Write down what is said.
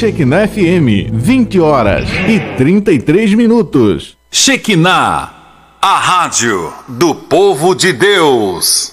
Shekinah FM, 20 horas e 33 minutos. Shekinah, a rádio do povo de Deus.